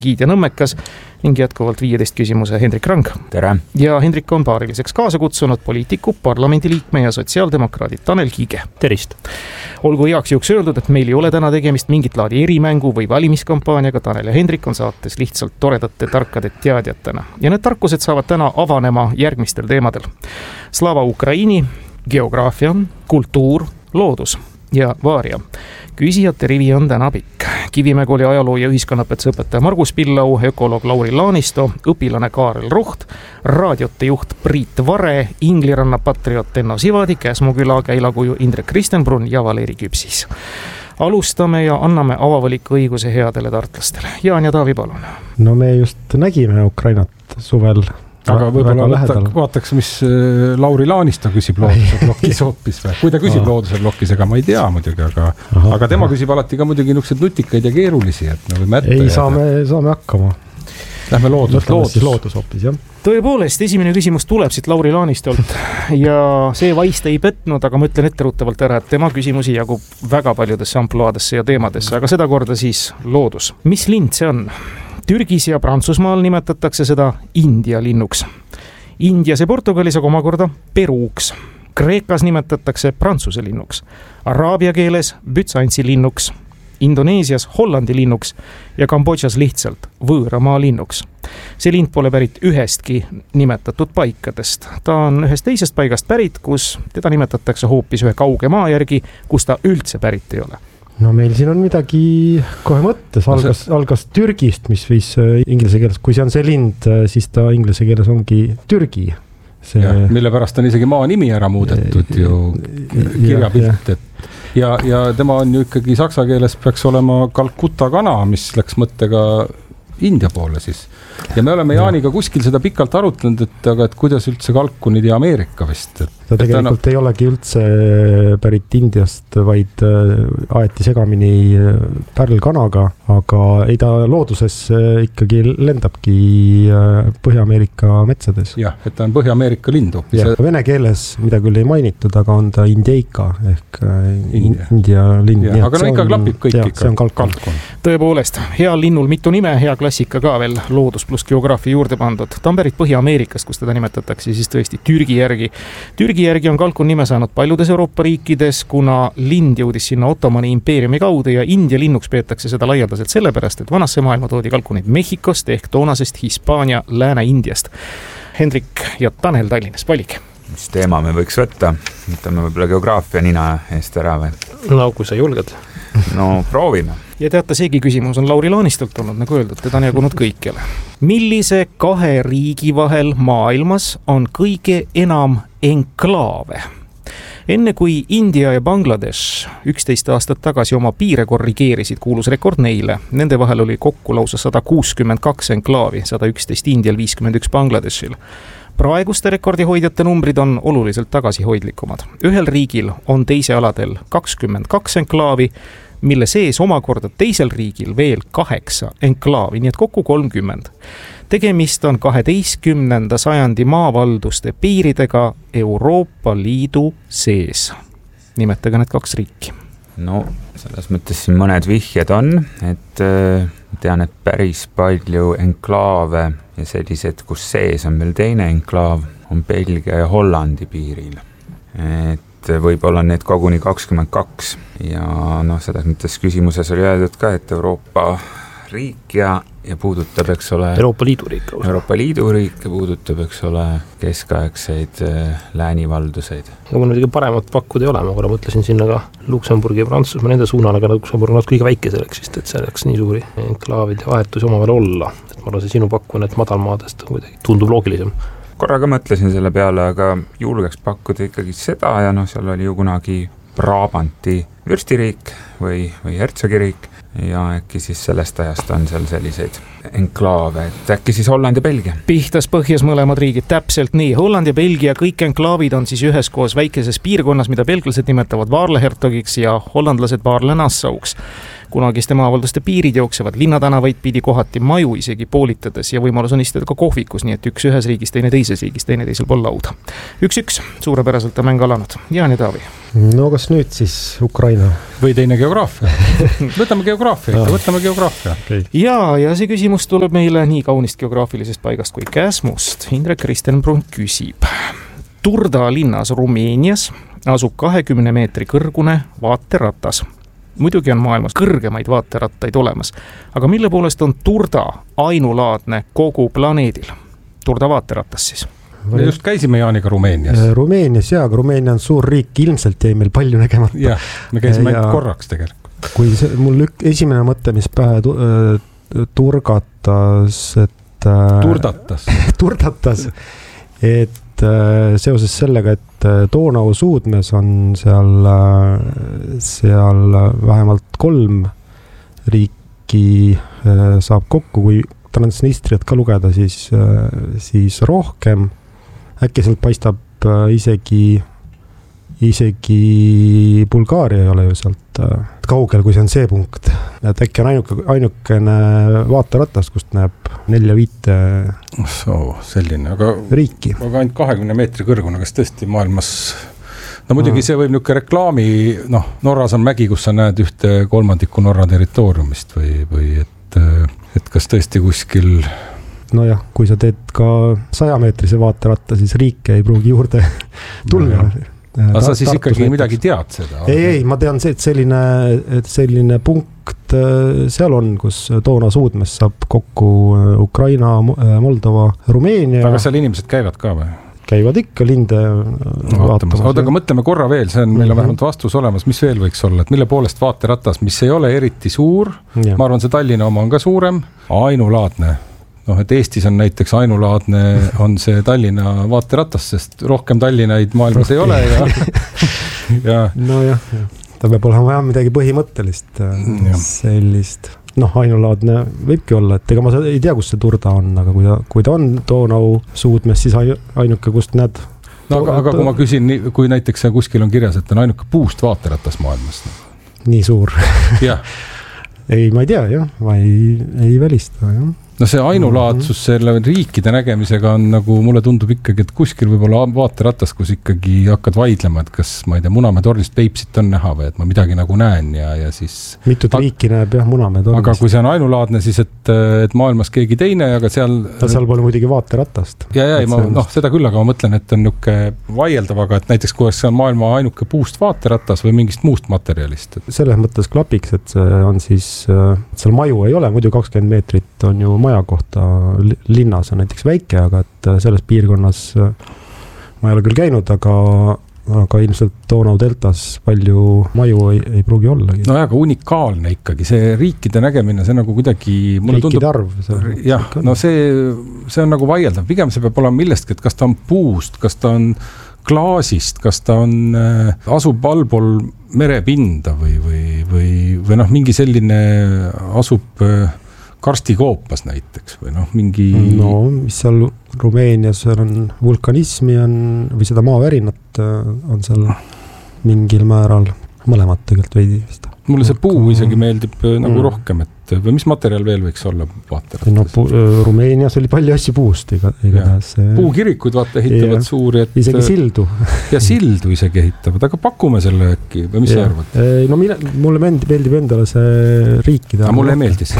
Giid ja Nõmmekas ning jätkuvalt 15 küsimuse Hendrik Rang. Tere! Ja Hendrik on paariliseks kaasa kutsunud poliitiku, parlamendiliikme ja sotsiaaldemokraadid Tanel Kiige. Terist! Olgu heaks juhuks öeldud, et meil ei ole täna tegemist mingit laadi erimängu või valimiskampaaniaga. Tanel ja Hendrik on saates lihtsalt toredate tarkade teadjatena. Ja need tarkused saavad täna avanema järgmistel teemadel. Slava Ukraini, geograafia, kultuur, loodus ja vaaria. Küsijate rivi on täna pikk. Kivimäe kooli ajaloo- ja ühiskonnaõpetusõpetaja Margus Pillau, ökoloog Lauri Laanisto, õpilane Kaarel Ruht, raadiote juht Priit Vare, Ingliranna patriot Enno Sivadi, Käsmuküla käilakuju Indrek Kristenbrun ja Valeri Küpsis. Alustame ja anname avavaliku õiguse headele tartlastele. Jaan ja Taavi, palun. No me just nägime Ukrainat suvel. Aga võib-olla vaataks, mis Lauri Laanisto küsib looduse blokis hoopis või? Kui ta küsib looduse blokis, ega ma ei tea muidugi, aga tema küsib alati ka muidugi niisugused nutikaid ja keerulisi, et me võime ette saame hakkama. Lähme loodus hoopis, jah. Tõepoolest, esimene küsimus tuleb siit Lauri Laanistolt ja see vaist ei petnud, aga ma ütlen etteruttavalt ära, et tema küsimusi jagub väga paljudesse ampluaadesse ja teemadesse, aga seda korda siis loodus. Mis lind see on? Türgis ja Prantsusmaal nimetatakse seda India linnuks. Indias ja Portugalis aga omakorda Peruuks. Kreekas nimetatakse Prantsuse linnuks. Araabia keeles Bütsantsi linnuks. Indoneesias Hollandi linnuks ja Kambodžas lihtsalt võõramaa linnuks. See lind pole pärit ühestki nimetatud paikadest. Ta on ühest teisest paigast pärit, kus teda nimetatakse hoopis ühe kauge maa järgi, kus ta üldse pärit ei ole. No meil siin on midagi kohe mõttes. Algas Türgist, mis viis inglise keeles. Kui see on see lind, siis ta inglise keeles ongi Türgi. Mille pärast on isegi maa nimi ära muudetud ju kirjapilt. Ja tema on ju ikkagi saksa keeles peaks olema Calcutta kana, mis läks mõttega India poole siis. Ja me oleme Jaaniga kuskil seda pikalt arutlenud, et kuidas üldse kalkunid ja Ameerika vist. Ta tegelikult ei olegi üldse pärit Indiast, vaid aeti segamini pärlkanaga, aga ei ta looduses ikkagi lendabki Põhja-Ameerika metsades. Jah, et ta on Põhja-Ameerika lindu. Vene keeles, mida küll ei mainitud, aga on ta Indeika ehk India lind. Aga no ikka klapib kõik ikka. See on kalkun. Tõepoolest, hea linnul mitu nime, hea klassika ka veel loodus pluss geograafia juurde pandud. Ta on pärit Põhja-Ameerikast, kus teda nimetatakse siis tõesti Türgi järgi. Türgi järgi on kalkun nime saanud paljudes Euroopa riikides, kuna lind jõudis sinna Ottomani impeeriumi kaudu ja India linnuks peetakse seda laialdaselt sellepärast, et vanasse maailma toodi kalkuneid Mehhikost ehk toonasest Hispaania Lääne-Indiast. Hendrik ja Tanel Tallinnas, valige. Mis teema me võiks võtta? Võtame võib-olla geograafia nina eest ära või? No kui sa julged. No proovime. Ja teate, seegi küsimus on Lauri Laanistolt olnud, nagu öeldud, teda on jagunud kõikjale. Millise kahe riigi vahel maailmas on kõige enam enklaave? Enne kui India ja Bangladesh 11 aastat tagasi oma piire korrigeerisid, kuulus rekord neile. Nende vahel oli kokku lausa 162 enklaavi, 111 Indial, 51 Bangladeshil. Praeguste rekordihoidjate numbrid on oluliselt tagasihoidlikumad. Ühel riigil on teise aladel 22 enklaavi, mille sees omakorda teisel riigil veel 8 enklaavi, nii et kokku 30. Tegemist on 12. sajandi maavalduste piiridega Euroopa Liidu sees. Nimetage need 2 riiki. No selles mõttes siin mõned vihjed on, et tean, et päris palju enklaave ja sellised, kus sees on veel teine enklaav, on Belgia ja Hollandi piiril. Et võib-olla need koguni 22 ja selles mõttes küsimuses oli öeldud ka, et Euroopa riik ja puudutab, eks ole, Euroopa Liidu riik ja puudutab, eks ole, keskaegseid läänivalduseid. Ja mul muidugi paremat pakkuda ei ole, ma korra mõtlesin sinna ka Luksemburgi ja Prantsusmaa nende suunal, aga Luksemburg on kõige väike selleks vist, et selleks nii suuri enklaavide vahetusi omavahel olla. Et ma arvan, see sinu pakku need madalmaadest tundub loogilisem. Korraga mõtlesin selle peale, aga julgeks pakkuda ikkagi seda ja seal oli ju kunagi Brabanti vürstiriik või hertsogiriik ja äkki siis sellest ajast on seal selliseid enklaave, et äkki siis Holland ja Belgia. Pihtas põhjas mõlemad riigid, täpselt nii. Holland ja Belgia, kõik enklaavid on siis üheskoos väikeses piirkonnas, mida belglased nimetavad Vaarle-Hertogiks ja hollandlased Vaarle-Nassauks. Kunagiste maavalduste piirid jooksevad linnatänavaid pidi kohati maju isegi poolitades ja võimalus on istuda ka kohvikus, nii et üks ühes riigis, teine teises riigis, teine teisel pool lauda. 1-1, suurepäraselt on mäng alanud. Jaan ja Taavi. No kas nüüd siis Ukraina? Või teine geograafia? Võtame geograafia. geograafia, võtame geograafia. Okay. ja see küsimus tuleb meile nii kaunist geograafilisest paigast kui Käsmust. Indrek Ristenbrun küsib. Turda linnas Rumeenias asub 20 meetri kõrgune vaateratas. Muidugi on maailmas kõrgemaid vaaterattaid olemas, aga mille poolest on Turda ainulaadne kogu planeedil? Turda vaateratas siis. Me just käisime Jaaniga Rumeenias. Rumeenias aga Rumeenia on suur riik, ilmselt jäi meil palju nägemata. Jah, me käisime ainult korraks tegelikult. Kui mul esimene mõte, mis pähe turdatas, et seoses sellega, et Donau suudmes on seal vähemalt 3 riiki saab kokku, kui Transnistriat ka lugeda, siis rohkem. Äkki sealt paistab isegi Bulgaaria ei ole ju sealt kaugel, kui see on see punkt. Et äkki on ainukene vaateratas, kust näeb 4-5 selline, aga riiki. Aga ainult 20 meetri kõrgune, kas tõesti maailmas... No muidugi see võib niisugune reklaami, Norras on mägi, kus sa näed 1/3 Norra territooriumist või et kas tõesti kuskil... Nojah, kui sa teed ka 100-meetrise vaateratta, siis riike ei pruugi juurde tulla. Aga sa siis ikkagi midagi tead seda? Ei, ma tean see, et selline punkt seal on, kus Donau suudmes saab kokku Ukraina, Moldova, Rumeenia. Aga seal inimesed käivad ka või? Käivad ikka linde vaatamas. Aga mõtleme korra veel, see on meil on vähemalt vastus olemas, mis veel võiks olla, et mille poolest vaateratas, mis ei ole eriti suur, ma arvan, see Tallinna oma on ka suurem, ainulaadne. Et Eestis on näiteks ainulaadne on see Tallinna vaateratas, sest rohkem Tallinnaid maailmas ei ole ja... Nojah, ta peab olema midagi põhimõttelist sellist. Ainulaadne võibki olla, et ega ma ei tea, kus see Turda on, aga kui ta on Donau suudmes, siis ainuke, kust näed... Aga kui ma küsin, kui näiteks kuskil on kirjas, et on ainuke puust vaateratas maailmas. Nii suur. Jah. Ei, ma ei tea, jah. Ma ei välista, jah. No see ainulaadsus selle riikide nägemisega on nagu, mulle tundub ikkagi, et kuskil võib-olla vaateratas, kus ikkagi hakkad vaidlema, et kas, ma ei tea, Munamäe tornist Peipsit on näha või, et ma midagi nagu näen ja siis... Mitut riiki näeb jah Munamäe tornist. Aga kui see on ainulaadne, siis et maailmas keegi teine, aga seal... Seal pole muidugi vaateratast. Seda küll, aga ma mõtlen, et on niuke vaieldav, aga et näiteks kui see on maailma ainuke puust vaateratas või mingist muust materjalist. Selles mõttes klapiks, et see on siis... Seal maju ei ole, muidu 20 meetrit on ju maja kohta linnas on näiteks väike, aga et selles piirkonnas ma ei ole küll käinud, aga ilmselt Donau deltas palju maju ei pruugi ollagi. No aga unikaalne ikkagi, see riikide nägemine, see nagu kuidagi... Riikide arv. Jah, see on nagu vaieldav, pigem see peab olema millestki, et kas ta on puust, kas ta on klaasist, kas ta on, asub allpool merepinda või mingi selline asub... karstikoopas näiteks või mingi... mis seal Rumeenias on vulkanismi või seda maavärinat on seal mingil määral mõlemat tegelikult veidi vist. Mulle see puu isegi meeldib nagu rohkem, et või mis materjal veel võiks olla vaateratas? Rumeenias oli palju asju puust igatahes. Puukirikuid ehitavad suuri. Isegi sildu. Ja sildu isegi ehitavad, aga pakume selle äkki või mis sa arvad? Mulle meeldib endale see riikide. Aga mulle ei meeldis.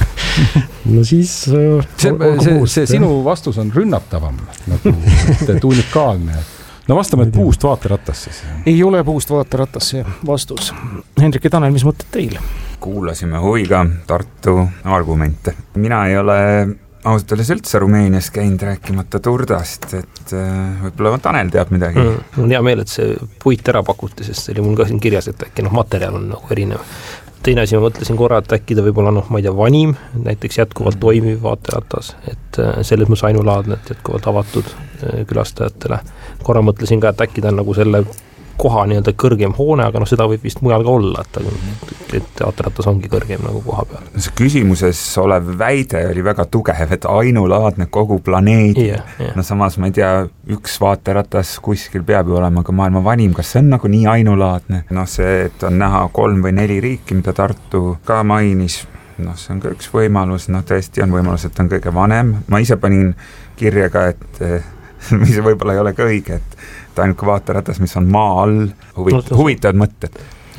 No siis... See sinu vastus on rünnatavam, nagu unikaalne. No vastame, et puust vaateratas siis. Ei ole puust vaateratas see vastus. Hendrik ja Tanel, mis mõtted teil? Kuulasime huviga Tartu argumente. Mina ei ole ausalt öeldes üldse Rumeenias käinud rääkimata Turdast, et võib-olla Tanel teab midagi. Mul on hea meel, et see puit ära pakuti, sest see oli mul ka siin kirjas, et äkki materjal on nagu erinev. Teine asi, ma mõtlesin korra, et äkki ta võib-olla ma ei tea, vanim, näiteks jätkuvalt toimiv vaateratas, et selles mõttes ainulaadne, et jätkuvalt avatud külastajatele. Korra mõtlesin ka, et äkki ta on nagu selle koha nii-öelda kõrgem hoone, aga seda võib vist mujal ka olla, et vaateratas ongi kõrgem nagu koha peal. See küsimuses olev väide oli väga tugev, et ainulaadne kogu planeedi. No samas ma ei tea, üks vaateratas kuskil peab ju olema ka maailma vanim, kas see on nagu nii ainulaadne? See, et on näha 3 või 4 riiki, mida Tartu ka mainis, see on ka üks võimalus, tõesti on võimalus, et on kõige vanem. Ma ise panin kirja ka, et mis võib-olla ei ole ka õige, et ainuke vaateratas, mis on maa all, huvitavad mõtted.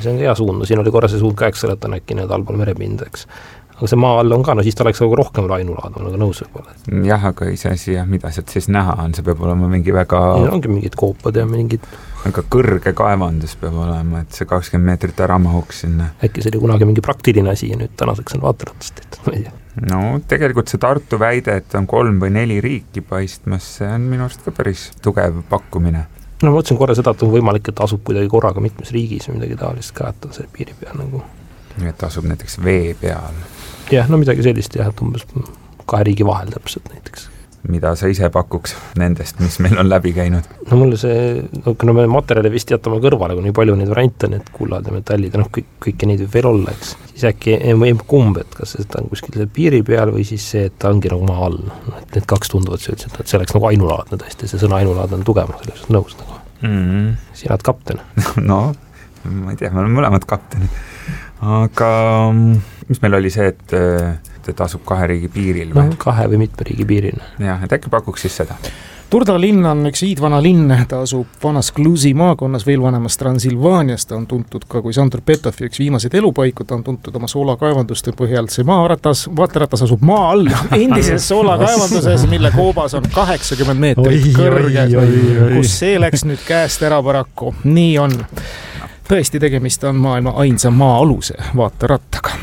see on hea suund, siin oli korra see suund ka, eks ole, et on äkki need allpool merepinda, eks. Aga see maa all on ka, no siis ta oleks nagu rohkem ainulaad, ma nagu nõus võib-olla. Jah, aga iseasi, mida sealt siis näha on, see peab olema mingi väga... ongi mingid koopad ja mingid... Väga kõrge kaevandus peab olema, et see 20 meetrit ära mahuks sinna. Äkki see oli kunagi mingi praktiline asi ja nüüd tänaseks on vaataratust tehtud, ma ei tea. No tegelikult see Tartu väide, et on 3 või 4 riiki paistmas, see on minu arust ka päris tugev pakkumine. No ma mõtlesin korra seda, et on võimalik, et asub kuidagi korraga mitmes riigis või midagi taolist ka, et on see piiri peal nagu... Et asub näiteks vee peal. Jah, no midagi sellist jah, et umbes 2 riigi vahel täpselt näiteks. Mida sa ise pakuks nendest, mis meil on läbi käinud? No mulle see, no me materjali vist jätame kõrvale, kui nii palju neid variante, need kullad ja metallid, noh kõiki neid võib veel olla, eks. Siis äkki kumb, et kas see on kuskil piiri peal või siis see, et ta ongi nagu maa all. Et need 2 tunduvad see, et see oleks nagu ainulaadne tõesti, see sõna ainulaad on tugev, selles nõus nagu. Sina oled kapten. No, ma ei tea, me oleme mõlemad kaptenid. Aga mis meil oli see, et asub 2 riigi piiril? No 2 või mitme riigi piiril. Jah, et äkki pakuks siis seda? Turda linn on üks hiidvana linn, ta asub vanas Clusi maakonnas, veel vanemas Transilvaanias, ta on tuntud ka kui Sandor Petofi üks viimaseid elupaiku, ta on tuntud oma soolakaevanduste põhjal, see vaateratas asub maa all, endises soolakaevanduses, mille koobas on 80 meetrit kõrge, kus see läks nüüd käest ära paraku, nii on. Tõesti, tegemist on maailma ainsa maa-aluse vaaterattaga.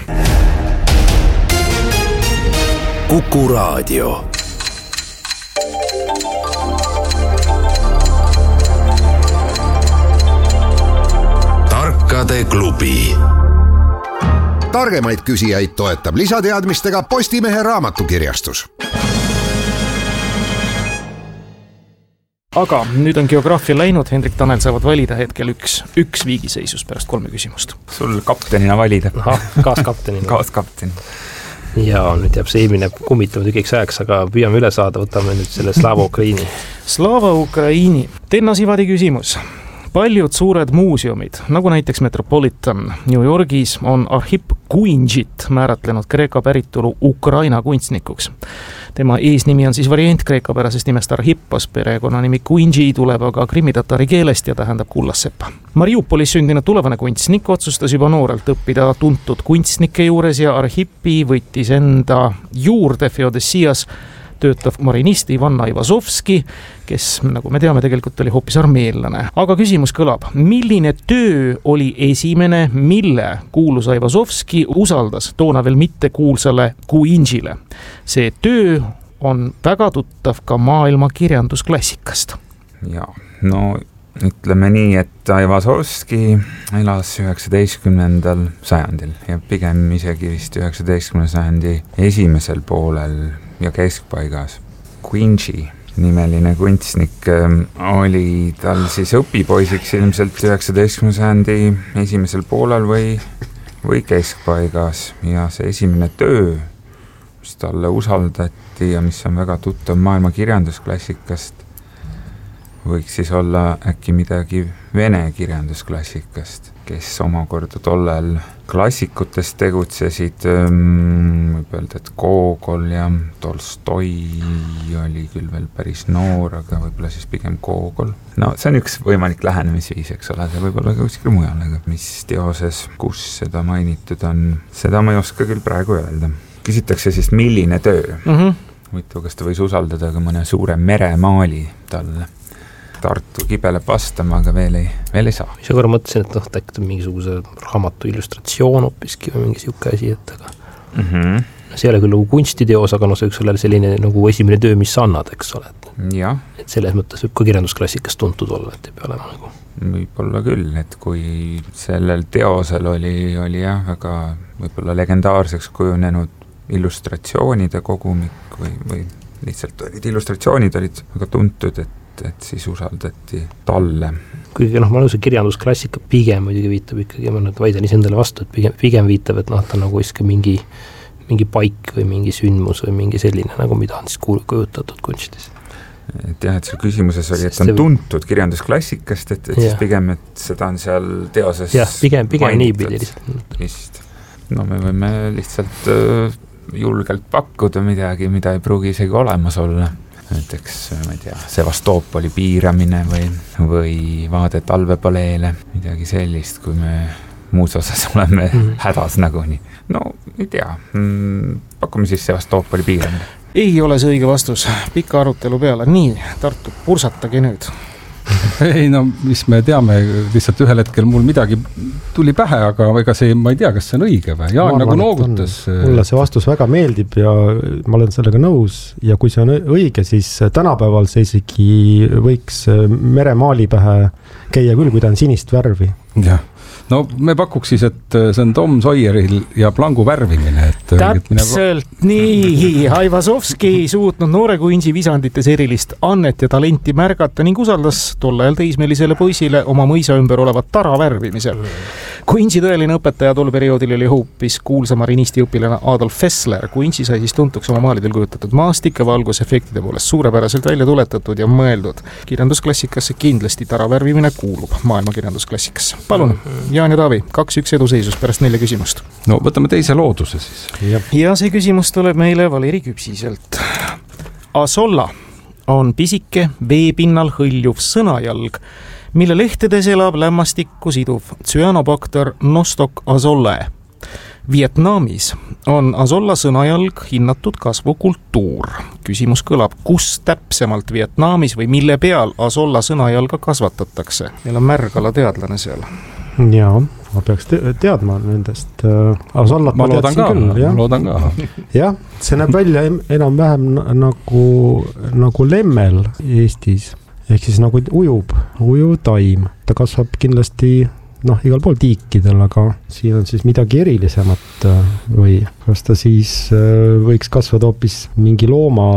Kuku Raadio. Tarkade klubi. Targemaid küsijaid toetab lisateadmistega Postimehe raamatukirjastus. Aga nüüd on geograafia läinud, Hendrik Tanel saavad valida hetkel üks viigiseisus pärast 3 küsimust. Sul kaptenina valida. Kaaskaptenina. Kaaskapten. Ja nüüd jääb see eelmine kummitama tükiks ajaks, aga püüame üle saada, võtame nüüd selle Slava Ukraini. Slava Ukraini. Tenno Sivadi küsimus. Paljud suured muuseumid, nagu näiteks Metropolitan New Yorgis, on Arhip Kuinjit määratlenud kreeka päritolu Ukraina kunstnikuks. Tema eesnimi on siis variant kreekapärasest nimest Arhippos, perekonnanimi Kuinji tuleb aga krimmitatari keelest ja tähendab kullassepa. Mariupolis sündinud tulevane kunstnik otsustas juba noorelt õppida tuntud kunstnike juures ja Arhippi võttis enda juurde Feodosias töötav marinist Ivan Aivazovski, kes, nagu me teame, tegelikult oli hoopis armeellane. Aga küsimus kõlab, milline töö oli esimene, mille kuulus Aivazovski usaldas toona veel mitte kuulsale Kuinjile? See töö on väga tuttav ka maailma kirjandusklassikast. Ja, no ütleme nii, et Aivazovski elas 19. sajandil ja pigem isegi vist 19. sajandi esimesel poolel ja keskpaigas. Kuinji nimeline kunstnik oli tal siis õpipoisiks ilmselt 19. sajandi esimesel poolel või keskpaigas ja see esimene töö, mis talle usaldati ja mis on väga tuttav maailma kirjandusklassikast, võiks siis olla äkki midagi vene kirjandusklassikast, kes omakorda tollel klassikutes tegutsesid, võib öelda, et Gogol ja Tolstoi oli küll veel päris noor, aga võib-olla siis pigem Gogol. No see on üks võimalik lähenemisviis, eks ole, see võib olla ka kuskil mujal, aga mis teoses, kus seda mainitud on, seda ma ei oska küll praegu öelda. Küsitakse siis, milline töö? Võitu, kas ta võis usaldada ka mõne suure meremaali talle? Tartu kibeleb vastama, aga veel ei saa. Mis korra mõtlesin, et äkki mingisuguse raamatu illustratsioon hoopiski või mingi siuke asi, et aga see ei ole küll nagu kunstiteos, aga see võiks olla selline nagu esimene töö, mis sa annad, eks ole. Et selles mõttes võib ka kirjandusklassikast tuntud olla, et ei pea olema nagu. Võib-olla küll, et kui sellel teosel oli jah, väga võib-olla legendaarseks kujunenud illustratsioonide kogumik või lihtsalt olid illustratsioonid olid väga tuntud, et siis usaldati talle. Kuigi ma nõus, kirjandusklassika pigem muidugi viitab ikkagi, ma vaidlen ise endale vastu, et pigem viitab, et ta on nagu iska mingi paik või mingi sündmus või mingi selline, nagu mida on siis kujutatud kunstis. Et jah, et seal küsimuses oli, et on tuntud kirjandusklassikast, et siis pigem, et seda on seal teoses pigem niipidi lihtsalt. No me võime lihtsalt julgelt pakkuda midagi, mida ei pruugi isegi olemas olla. Näiteks, ma ei tea, Sevastoopoli piiramine või vaade talvepaleele, midagi sellist, kui me muus osas oleme hädas nagunii. No ei tea, pakume siis Sevastopoli piiramine. Ei ole see õige vastus, pika arutelu peale. Nii, Tartu, pursatage nüüd. Ei no, mis me teame, lihtsalt ühel hetkel mul midagi tuli pähe, aga ega see, ma ei tea, kas see on õige või? Jaan nagu noogutas. Mulle see vastus väga meeldib ja ma olen sellega nõus ja kui see on õige, siis tänapäeval see isegi võiks meremaali pähe käia küll, kui ta on sinist värvi. Jah. No me pakuks siis, et see on Tom Sawyeril ja plangu värvimine. Täpselt nii, Aivasovski suutnud noore kuinsi visandites erilist annet ja talenti märgata ning usaldas tol ajal teismelisele poisile oma mõisa ümber olevat tara värvimisel. Kuinsi tõeline õpetaja tol perioodil oli hoopis kuulsa marinisti õpilane Adolf Fessler. Kuinsi sai siis tuntuks oma maalidel kujutatud maastike valgusefektide poolest suurepäraselt välja tuletatud ja mõeldud. Kirjandusklassikasse kindlasti tara värvimine kuulub maailma kirjandusklassikasse. Palun, Jaan ja Taavi, 2-1 eduseisus pärast 4 küsimust. No võtame teise looduse siis. Ja see küsimus tuleb meile Valeri Küpsiselt. Azolla on pisike veepinnal hõljuv sõnajalg, mille lehtedes elab lämmastikku siduv Cyanobacter nostoc azollae. Vietnamis on azolla sõnajalg hinnatud kasvukultuur. Küsimus kõlab, kus täpsemalt Vietnamis või mille peal azolla sõnajalga kasvatatakse? Meil on märgala teadlane seal. Jaa, ma peaks teadma nendest. Azollat ma teadsin küll. Ma loodan ka. Jah, see näeb välja enam-vähem nagu lemmel Eestis. Ehk siis nagu ujuv taim. Ta kasvab kindlasti igal pool tiikidel, aga siin on siis midagi erilisemat või kas ta siis võiks kasvada hoopis mingi looma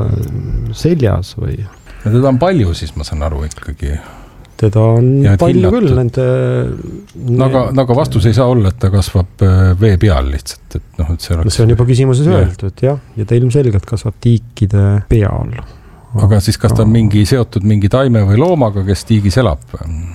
seljas või? Ja teda on palju siis, ma saan aru ikkagi. Teda on palju küll nende... Aga vastus ei saa olla, et ta kasvab vee peal lihtsalt. Et see on juba küsimuses öeldud, jah. Ja ta ilmselgelt kasvab tiikide peal. Aga siis kas ta on seotud mingi taime või loomaga, kes tiigis elab?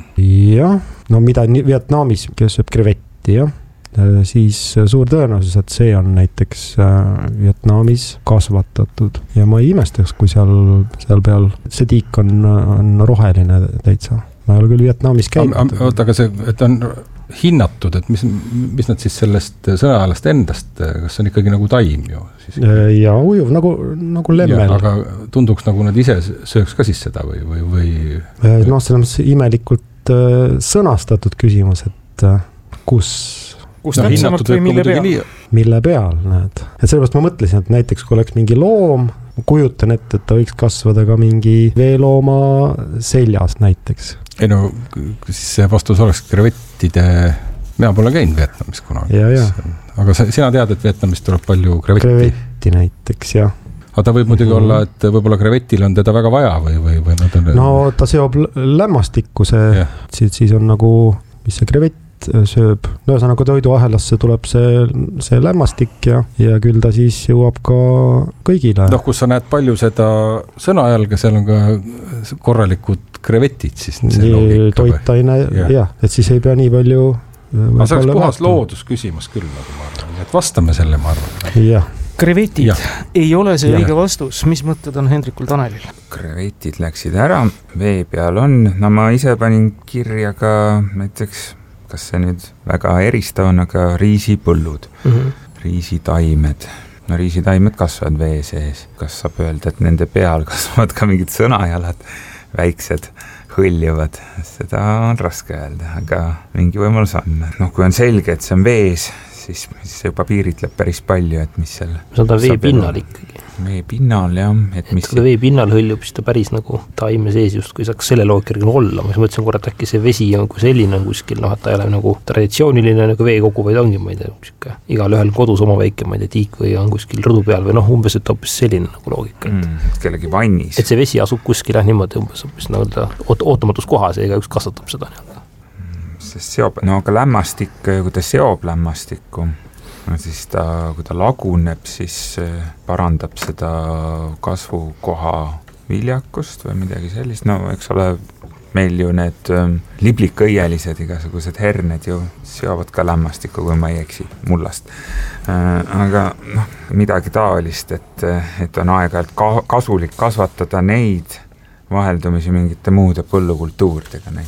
Jah, mida Vietnamis, kes sööb krevetti, jah. Siis suur tõenäosus, et see on näiteks Vietnamis kasvatatud. Ja ma ei imestaks, kui seal peal see tiik on roheline täitsa. Ma ei ole küll Vietnamis käinud. Aga see, et on hinnatud, et mis nad siis sellest sõnajalast endast, kas see on ikkagi nagu taim ju? Ja ujuv, nagu lemmel. Aga tunduks nagu nad ise sööks ka siis seda või? Selles mõttes imelikult sõnastatud küsimus, et kus täpsemalt või mille peal? Mille peal, näed. Et sellepärast ma mõtlesin, et näiteks kui oleks mingi loom, kujutan ette, et ta võiks kasvada ka mingi veelooma seljas näiteks. Ei no, siis see vastus oleks krevettide... Mina pole käinud Vietnamis kunagi. Aga sina tead, et Vietnamis tuleb palju krevetti? Krevetti näiteks, jah. Aga ta võib muidugi olla, et võib-olla krevetil on teda väga vaja või nad on... No ta seob lämmastikku, siis on nagu, mis see krevett sööb. No ühesõnaga toiduahelasse tuleb see lämmastik ja küll ta siis jõuab ka kõigile. Kus sa näed palju seda sõnajalga, seal on ka korralikud krevetid siis. Toitaine, jah, et siis ei pea nii palju... Aga see oleks puhas loodusküsimus küll, nagu ma arvan. Et vastame selle, ma arvan. Jah. Krevetid ei ole see õige vastus. Mis mõtted on Hendrikul Tanelil? Krevetid läksid ära, vee peal on. No ma ise panin kirja ka näiteks, kas see nüüd väga eristav on, aga riisipõllud, riisitaimed. No riisitaimed kasvavad vee sees. Kas saab öelda, et nende peal kasvavad ka mingid sõnajalad, väiksed hõljuvad, seda on raske öelda, aga mingi võimalus on. Kui on selge, et see on vees, siis see juba piiritleb päris palju, et mis seal... See on ta vee pinnal ikkagi. Vee pinnal, jah. Kui ta vee pinnal hõljub, siis ta päris nagu taime sees just, kui saaks selle loogirga olla. Ma mõtlesin korra, et äkki see vesi on kui selline on kuskil, et ta ei ole nagu traditsiooniline nagu veekogu, vaid ongi, ma ei tea, igal ühel kodus oma väike, ma ei tea, tiik või on kuskil rõdu peal või umbes, et hoopis selline nagu loogika. Kellegi vannis. Et see vesi asub kuskil niimoodi umbes hoopis ootamatus kohas ja igaüks kasvatab seda nii-öelda. Aga lämmastik, kui ta seob lämmastikku, siis kui ta laguneb, siis parandab seda kasvukoha viljakust või midagi sellist. Eks ole, meil ju need liblikõielised igasugused herned ju seovad ka lämmastikku, kui ma ei eksi, mullast. Aga midagi taolist, et on aeg-ajalt kasulik kasvatada neid vaheldumisi mingite muude põllukultuuridega näiteks.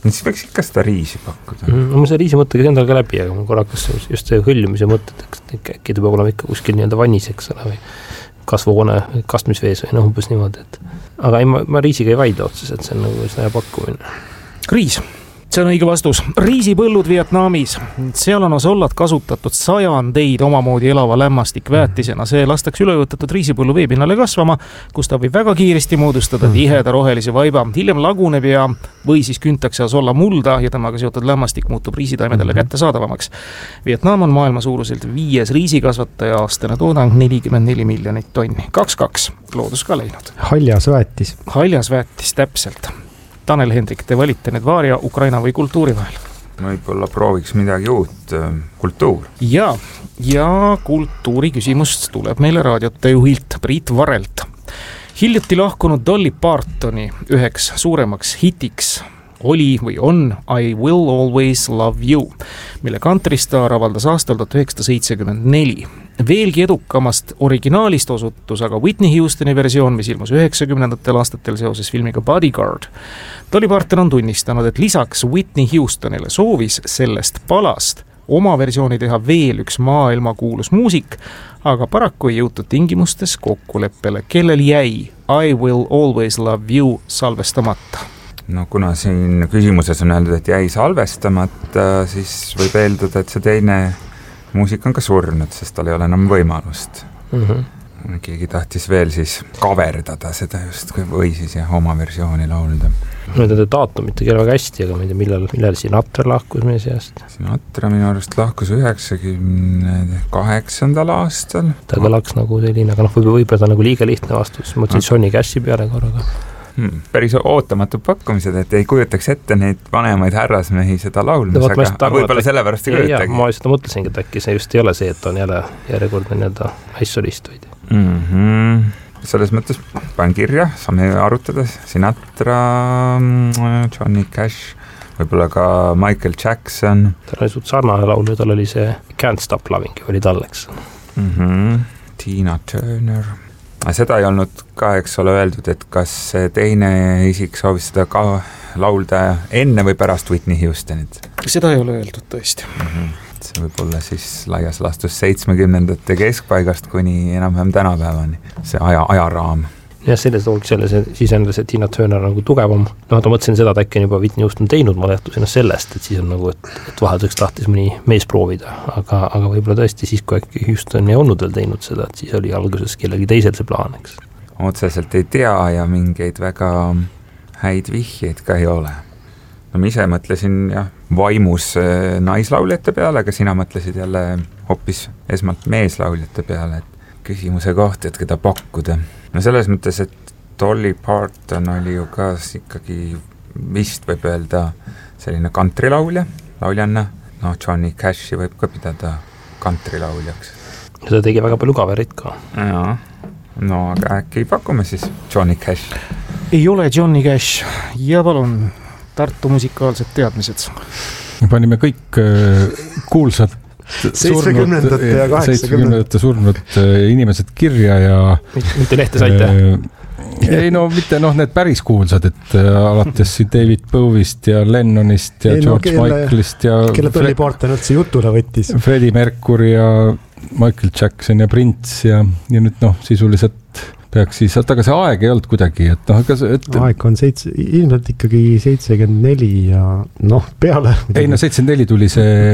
siis võiks ikka seda riisi pakkuda. Ma see riisi mõttega endal ka läbi, aga mul korrakas just see hõljumise mõtted, et äkki ta peab olema ikka kuskil nii-öelda vannis, eks ole, või kasvuhoone kastmisvees või umbes niimoodi, et aga ei, ma riisiga ei vaidle otseselt, see on nagu hea pakkumine. Riis. See on õige vastus. Riisipõllud Vietnamis. Seal on osollad kasutatud sajandeid omamoodi elava lämmastikväetisena. See lastakse ülevõtetud riisipõllu veepinnale kasvama, kus ta võib väga kiiresti moodustada tiheda rohelise vaiba. Hiljem laguneb ja või siis küntakse osolla mulda ja temaga seotud lämmastik muutub riisitaimedele kättesaadavamaks. Vietnam on maailma suuruselt 5. riisikasvataja, aastane toodang 44 miljonit tonni. 2-2. Loodus ka läinud. Haljasväetis. Haljasväetis, täpselt. Tanel Hendrik, te valite need vaaria, Ukraina või kultuuri vahel? Võib-olla prooviks midagi uut, kultuur. Ja kultuuri küsimust tuleb meile raadiote juhilt Priit Varelt. Hiljuti lahkunud Dolly Partoni üheks suuremaks hitiks oli või on I Will Always Love You, mille kantristaar avaldas aastal 1974. Veelgi edukamast originaalist osutus aga Whitney Houstoni versioon, mis ilmus 90. aastatel seoses filmiga Bodyguard. Dolly Parton on tunnistanud, et lisaks Whitney Houstonile soovis sellest palast oma versiooni teha veel üks maailmakuulus muusik, aga paraku ei jõutud tingimustes kokkuleppele, kellel jäi I Will Always Love You salvestamata. No kuna siin küsimuses on öeldud, et jäi salvestamata, siis võib eeldada, et see teine muusik on ka surnud, sest tal ei ole enam võimalust. Keegi tahtis veel siis kaverdada seda just, või siis oma versiooni laulda. Ma ei tea daatumit ei väga hästi, aga ma ei tea, millal Sinatra lahkus meie seast. Sinatra minu arust lahkus 98. aastal. Ta kõlaks nagu selline, aga võib-olla ta nagu liiga lihtne vastus. Ma mõtlesin Johnny Cashi peale korraga. Päris ootamatud pakkumised, et ei kujutaks ette neid vanemaid härrasmehi seda laulmas, aga võib-olla sellepärast ei kujutagi. Ma seda mõtlesingi, et äkki see just ei ole see, et on jälle järjekordne nii-öelda naissolist. Selles mõttes panen kirja, saame arutada Sinatra, Johnny Cash, võib-olla ka Michael Jackson. Tal oli suht sarnane laul ja tal oli see Can't Stop Loving, oli talleks. Tina Turner. Seda ei olnud ka, eks ole, öeldud, et kas teine isik soovis seda ka laulda enne või pärast Whitney Houstonit? Seda ei ole öeldud tõesti. See võib olla siis laias laastus 70. keskpaigast kuni enam-vähem tänapäevani, see ajaraam. Ja selles looks jälle siis enda see Tina Turner nagu tugevam. Ta mõtlesin seda, et äkki on juba Whitney Houston teinud, ma lähtus ennast sellest, et siis on nagu, et vahelduseks tahtis mõni mees proovida, aga võib-olla tõesti siis, kui äkki Houston ei olnud veel teinud seda, et siis oli alguses kellegi teisel see plaan, eks. Otseselt ei tea ja mingeid väga häid vihjeid ka ei ole. No ma ise mõtlesin vaimus naislauljate peale, aga sina mõtlesid jälle hoopis esmalt meeslauljate peale, et küsimuse kohta, et keda pakkuda. No selles mõttes, et Dolly Parton oli ju ka ikkagi vist võib öelda selline kantrilaulja, lauljanna. No Johnny Cashi võib ka pidada kantrilauljaks. Ja ta tegi väga palju kaverit ka. Jaa, no aga äkki pakume siis Johnny Cash. Ei ole Johnny Cash ja palun Tartu musikaalsed teadmised. Panime kõik kuulsad 70. ja 80. surnud inimesed kirja ja mitte lehte saite? Ei no mitte need päris kuulsad, et alates David Bowie'st ja Lennonist ja George Michaelist ja kelle Dolly Parton üldse jutule võttis. Freddie Mercury ja Michael Jackson ja Prince ja nüüd sisuliselt peaks siis, aga see aeg ei olnud kuidagi, aeg on ilmselt ikkagi 74 ja peale. Ei 74 tuli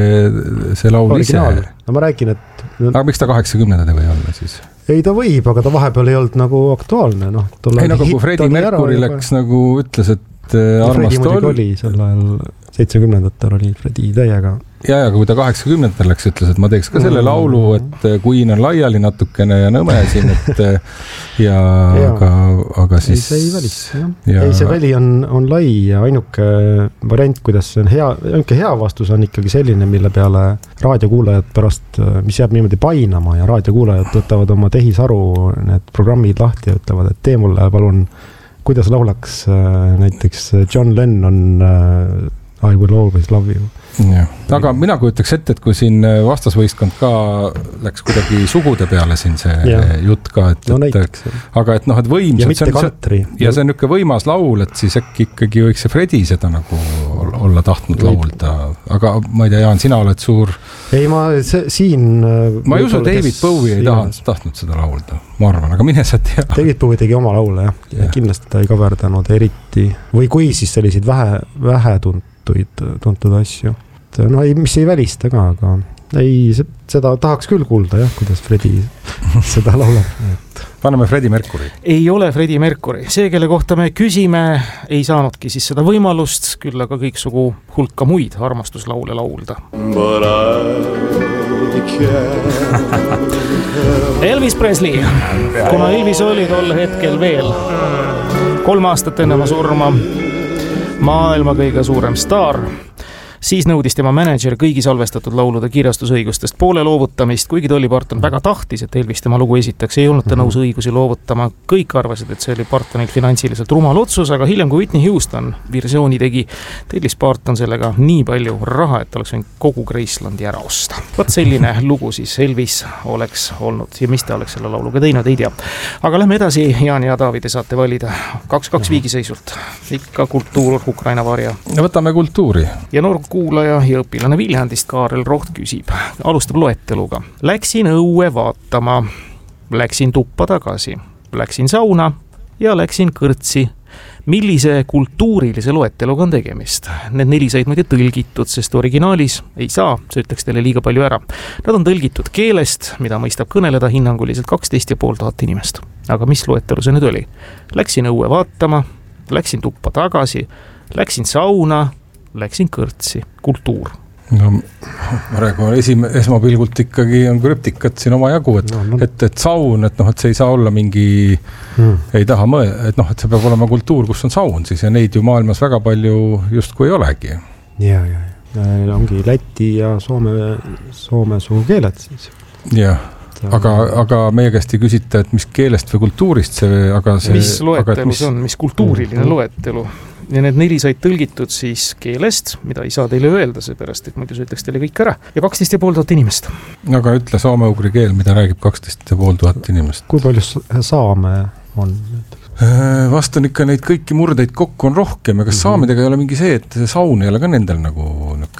see laul originaal. Ise. No ma räägin, et aga miks ta 80-ndad või olla siis? Ei ta võib, aga ta vahepeal ei olnud nagu aktuaalne. Ei nagu kui Freddie Mercury läks nagu ütles, et armast oli sel ajal 70-ndatel oli Freddie täiega. Ja kui ta 80-ndatel läks, ütles, et ma teeks ka selle laulu, et Queen on laiali natukene ja nõme siin, et aga siis... Ei, see ei välis, Ei, see väli on lai ja ainuke variant, kuidas see on hea vastus on ikkagi selline, mille peale raadiokuulajad pärast, mis jääb niimoodi painama ja raadiokuulajad võtavad oma tehisaru need programmid lahti ja ütlevad, et tee mulle palun, kuidas laulaks näiteks John Lennon I Will Always Love You. Ja. Aga mina kujutaks ette, et kui siin vastasvõistkond ka läks kuidagi sugude peale siin see jutt ka, aga et et võimsad ja mitte kantri. Ja see on niisugune võimas laul, et siis äkki ikkagi võiks see Fredi seda nagu olla tahtnud laulda, aga ma ei tea, Jaan, sina oled suur... Ei, ma ei usu, David Bowie ei tahtnud seda laulda, ma arvan, aga mine sa tea. David Bowie tegi oma laule, jah. Kindlasti ta ei kaverdanud eriti, või kui siis selliseid vähe tuntud asju. No ei, mis ei välista ka, aga ei, seda tahaks küll kuulda, jah, kuidas Freddie seda laulab. Paneme Freddie Mercury. Ei ole Freddie Mercury. See, kelle kohta me küsime, ei saanudki siis seda võimalust, küll aga kõiksugu hulka muid armastuslaule laulda. Elvis Presley, kuna Elvis oli tol hetkel veel 3 aastat enne oma surma maailma kõige suurem staar, siis nõudis tema mänedžer kõigi salvestatud laulude kirjastusõigustest poole loovutamist, kuigi Dolly Parton väga tahtis, et Elvis tema lugu esitaks, ei olnud ta nõus õigusi loovutama. Kõik arvasid, et see oli Partonilt finantsiliselt rumal otsus, aga hiljem, kui Whitney Houston versiooni tegi, tellis Parton sellega nii palju raha, et oleks võinud kogu Gracelandi ära osta. Võt selline lugu siis Elvis oleks olnud ja mis ta oleks selle lauluga teinud, ei tea. Aga lähme edasi, Jaan ja David saate valida 2-2 viigiseisult. Ikka kultuur, Ukraina varja. Ja võtame kultuuri. Ja noor kuulaja ja õpilane Viljandist Kaarel Roht küsib, alustab loeteluga. Läksin õue vaatama, läksin tuppa tagasi, läksin sauna ja läksin kõrtsi. Millise kultuurilise loeteluga on tegemist? Need 4 said muide tõlgitud, sest originaalis ei saa, see ütleks teile liiga palju ära. Nad on tõlgitud keelest, mida mõistab kõneleda hinnanguliselt 12 500 inimest. Aga mis loetelu see nüüd oli? Läksin õue vaatama, läksin tuppa tagasi, läksin sauna, läksin kõrtsi. Kultuur. No, praegu esmapilgult ikkagi on krüptikat siin oma jagu, et saun, et see ei saa olla mingi, ei taha et see peab olema kultuur, kus on saun siis ja neid ju maailmas väga palju justkui ei olegi. Ja. Ongi Läti ja Soome suu keeled siis. Jah. Aga meie käest ei küsita, et mis keelest või kultuurist see, aga see... Mis loetelu see on, mis kultuuriline loetelu? Ja need 4 said tõlgitud siis keelest, mida ei saa teile öelda, seepärast, et muidu see ütleks teile kõik ära. Ja 12 500 inimest. Aga ütle soome-ugri keel, mida räägib 12 500 inimest. Kui palju saame on? Vast on ikka neid kõiki murdeid kokku on rohkem, aga saamedega ei ole mingi see, et saun ei ole ka nendel nagu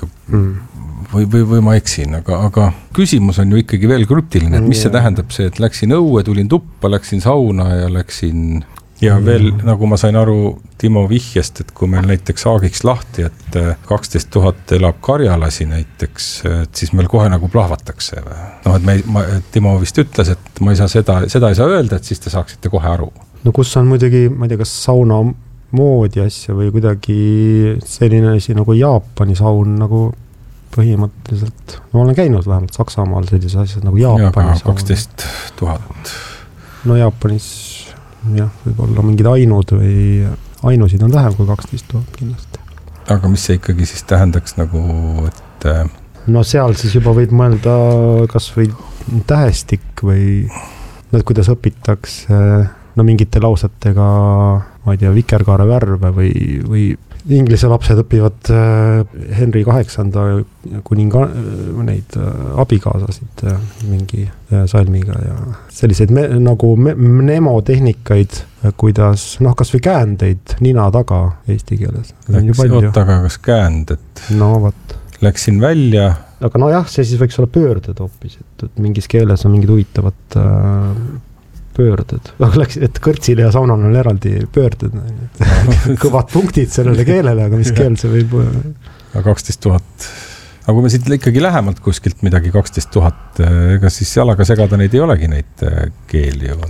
või ma eksin, aga küsimus on ju ikkagi veel krüptiline, et mis see tähendab see, et läksin õue, tulin tuppa, läksin sauna ja läksin... Ja veel, nagu ma sain aru Timo vihjest, et kui meil näiteks aagiks lahti, et 12 000 elab karjalasi näiteks, et siis meil kohe nagu plahvatakse. Et Timo vist ütles, et ma ei saa seda ei saa öelda, et siis te saaksite kohe aru. No kus on muidugi, ma ei tea, kas sauna moodi asja või kuidagi selline asi nagu Jaapani saun nagu põhimõtteliselt. Ma olen käinud vähemalt Saksamaal sellised asjad nagu Jaapani saun. 12 000. No Jaapanis... jah, võib-olla mingid ainusid on vähem kui 12 000 kindlasti. Aga mis see ikkagi siis tähendaks nagu, et... No seal siis juba võid mõelda kas või tähestik või kuidas õpitakse mingite lausetega, ma ei tea, vikerkaare värve või inglise lapsed õpivad Henry VIII kuninga neid abikaasasid mingi salmiga ja selliseid nagu mnemotehnikaid, kuidas, kas või käändeid nina taga eesti keeles. Oota, aga kas käänd, et läksin välja? Aga nojah, see siis võiks olla pöörded hoopis, et mingis keeles on mingid huvitavad pöörded. Et kõrtsile ja saunal on eraldi pöörded. Kõvad punktid sellele keelele, aga mis keel see võib... 12 000. Aga kui me siit ikkagi lähemalt kuskilt midagi 12 000, ega siis jalaga segada neid ei olegi neid keeli ju?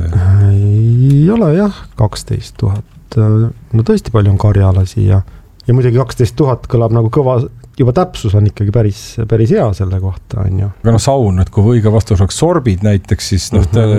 Ei ole jah, 12 000. No tõesti palju on karjalasi ja muidugi 12 000 kõlab nagu kõva... Juba täpsus on ikkagi päris hea selle kohta, on ju. Aga saun, et kui õige vastus oleks sorbid näiteks, siis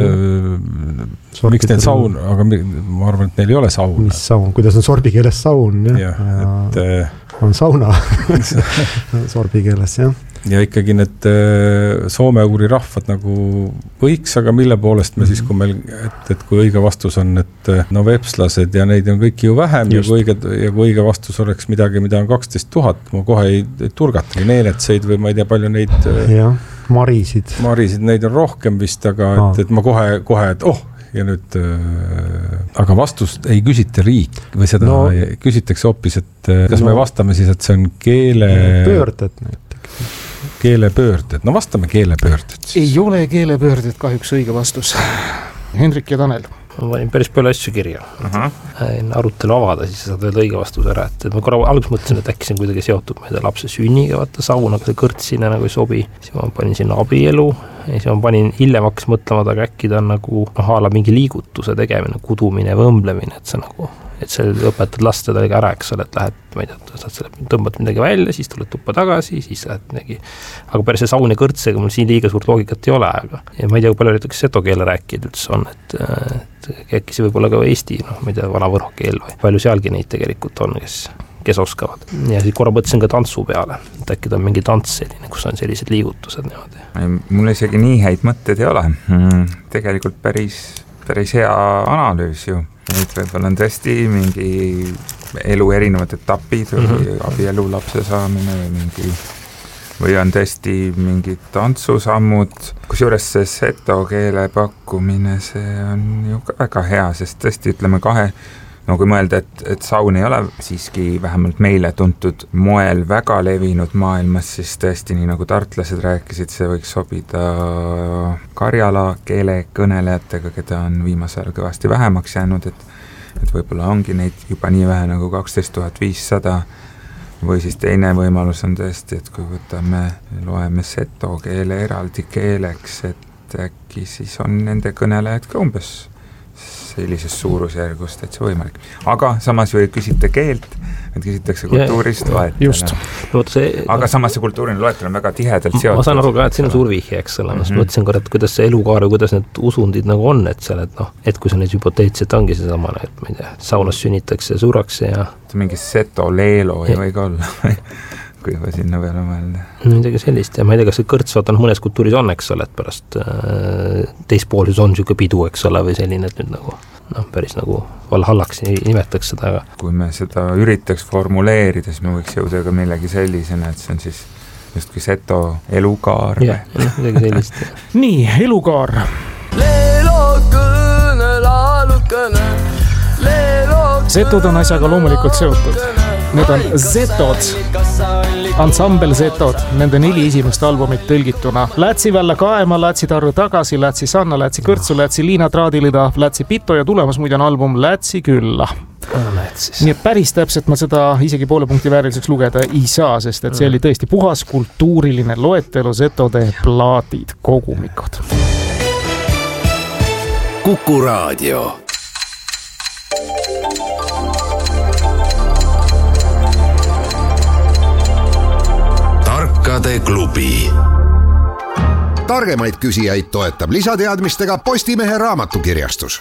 miks need saun, aga ma arvan, et neil ei ole saun. Mis saun? Kuidas on sorbi keeles saun, jah? On sauna sorbi keeles, jah. Ja ikkagi need soome-ugri rahvad nagu võiks, aga mille poolest me siis, kui meil, et kui õige vastus on, et vepslased ja neid on kõik ju vähem ja kui õige vastus oleks midagi, mida on 12 000, ma kohe ei turgatagi neenetseid või ma ei tea palju neid... Jah, marisid, neid on rohkem vist, aga et ma kohe, et ja nüüd, aga vastust ei küsita riik või seda küsitakse hoopis, et kas me vastame siis, et see on pöörded näiteks. Keelepöörded, no vastame keelepöörded. Ei ole keelepöörded kahjuks õige vastus. Hendrik ja Tanel. Ma panin päris palju asju kirja. Arutelu avada, siis saad veel õige vastus ära. Et ma korra alguses mõtlesin, et äkki see on kuidagi seotud meie lapse sünniga, vaata sauna, see kõrts sinna nagu ei sobi. Siis ma panin sinna abielu ja siis ma panin hiljem hakkas mõtlema, aga äkki ta on nagu haala mingi liigutuse tegemine, kudumine või õmblemine, et see nagu, et see õpetad laste taliga ära, eks ole, et lähed, ma ei tea, saad selle, tõmbad midagi välja, siis tuled tuppa tagasi, siis lähed midagi. Aga päris see saun ja kõrtsega mul siin liiga suurt loogikat ei ole, aga ja ma ei tea, kui palju näiteks seto keele rääkida üldse on, et äkki see võib olla ka Eesti, ma ei tea, vana-võrho keel või palju sealgi neid tegelikult on, kes oskavad. Ja siis korra mõtlesin ka tantsu peale, et äkki ta on mingi tants selline, kus on sellised liigutused niimoodi. Mul isegi nii häid mõtted ei ole. Tegelikult päris hea analüüs ju. Et võib-olla on tõesti mingi elu erinevad etapid või abielu lapse saamine või on tõesti mingid tantsusammud. Kusjuures see seto keele pakkumine, see on ju väga hea, sest tõesti ütleme kui mõelda, et saun ei ole siiski vähemalt meile tuntud moel väga levinud maailmas, siis tõesti nii nagu tartlased rääkisid, see võiks sobida Karjala keele kõnelejatega, keda on viimasel kõvasti vähemaks jäänud, et võib-olla ongi neid juba nii vähe nagu 12 500 või siis teine võimalus on tõesti, et kui loeme seto keele eraldi keeleks, et äkki siis on nende kõnelejad ka umbes sellises suurusjärgust, et see võimalik. Aga samas ju ei küsita keelt, et küsitakse kultuurist loetele. Aga samas see kultuuriline loetel on väga tihedalt seotud. Ma saan aru ka, et siin on suur vihje, eks ole. Ma mõtlesin korra, et kuidas see elukaar või kuidas need usundid nagu on, et seal, et kui see neid hüpoteetselt ongi see samane, et ma ei tea, saunas sünnitakse, surrakse ja mingi seto leelo ei või ka olla kui juba sinna peale mõelda. Midagi sellist ja ma ei tea, kas see kõrts mõnes kultuuris on, eks ole, et pärast teispoolsus on siuke pidu, eks ole, või selline, et nüüd nagu päris nagu valhallaks nimetaks seda. Aga kui me seda üritaks formuleerida, siis me võiks jõuda ka millegi sellisena, et see on siis justkui seto elukaar. Jah, midagi sellist. Nii, elukaar. Setod on asjaga loomulikult seotud. Need on Zetod, ansambel Zetod, nende 4 esimest albumit tõlgituna. Lätsi välja kaema, Lätsi tarru tagasi, Lätsi sanna, Lätsi kõrtsu, Lätsi liina traadilida, Lätsi pito ja tulemas muide on album Lätsi külla. Nii et päris täpselt ma seda isegi poole punkti vääriliseks lugeda ei saa, sest et see oli tõesti puhas kultuuriline loetelu Zetode plaadid, kogumikud. Kuku Raadio. Tarkade klubi. Targemaid küsijaid toetab lisateadmistega Postimehe raamatukirjastus.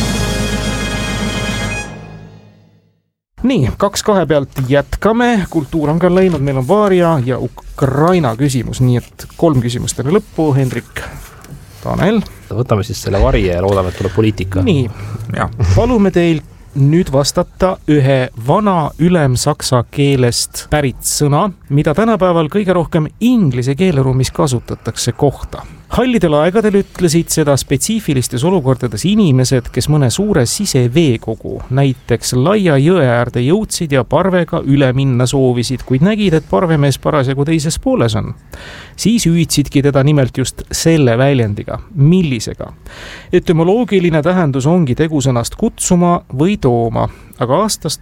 Nii, 2-2 pealt jätkame. Kultuur on ka läinud, meil on Vaaria ja Ukraina küsimus, nii et 3 küsimust enne lõppu. Hendrik, Tanel. Võtame siis selle Varje ja loodame, et tuleb poliitika. Nii, palume teil nüüd vastata ühe vana ülemsaksa keelest pärit sõna, mida tänapäeval kõige rohkem inglise keeleruumis kasutatakse kohta. Hallidel aegadel ütlesid seda spetsiifilistes olukordades inimesed, kes mõne suure siseveekogu, näiteks laia jõe äärde jõudsid ja parvega üle minna soovisid, kuid nägid, et parvemees parasjagu teises pooles on. Siis hüüdsidki teda nimelt just selle väljendiga, millisega. Etümoloogiline tähendus ongi tegusõnast kutsuma või tooma, aga aastast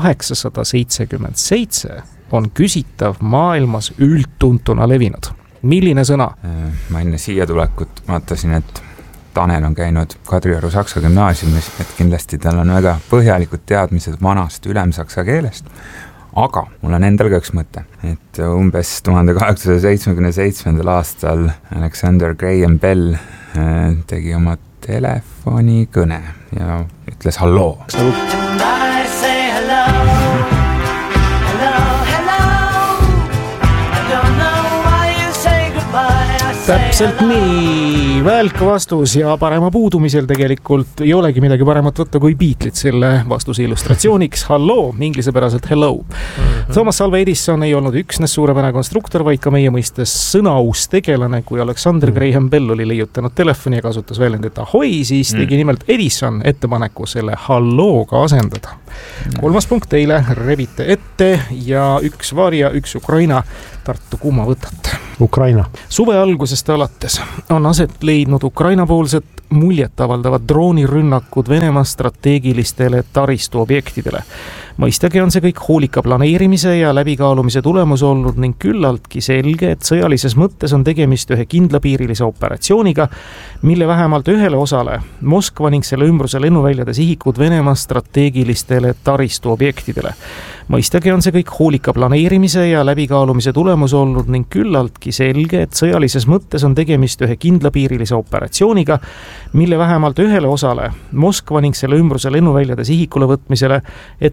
1877 on küsitav maailmas üldtuntuna levinud. Milline sõna? Ma enne siia tulekut vaatasin, et Tanel on käinud Kadrioru Saksa gümnaasiumis, et kindlasti tal on väga põhjalikud teadmised vanast ülemsaksa keelest. Aga mul on endal ka üks mõte, et umbes 1877. aastal Alexander Graham Bell tegi oma telefonikõne ja ütles halloo. Täpselt nii. nii, välk vastus ja parema puudumisel tegelikult ei olegi midagi paremat võtta kui Beatleid selle vastuse illustratsiooniks. Halloo, inglisepäraselt hello. Thomas Alva Edison ei olnud üksnes suurepärane konstruktor, vaid ka meie mõistes sõnaus tegelane. Kui Alexander Graham Bell oli leiutanud telefoni ja kasutas väljendit ahoi, siis tegi nimelt Edison ettepaneku selle hallooga asendada. 3. punkt teile, rebite ette ja 1 Varja, 1 Ukraina. Tartu, kumma võtate? Ukraina. Suve algusest alates on aset leidnud Ukraina-poolset muljetavaldavad droonirünnakud Venemaa strateegilistele taristuobjektidele. Mõistagi on see kõik hoolika planeerimise ja läbikaalumise tulemus olnud ning küllaltki selge, et sõjalises mõttes on tegemist ühe kindlapiirilise operatsiooniga, mille vähemalt ühele osale Moskva ning selle ümbruse lennuväljade sihikud Venemaa strateegilistele taristuobjektidele. Mõistagi on see kõik hoolika planeerimise ja läbikaalumise tulemus olnud ning küllaltki selge, et sõjalises mõttes on tegemist ühe kindlapiirilise operatsiooniga, mille vähemalt ühele osale Moskva ning selle ümbruse lennuväljade sihikule võtmisele, et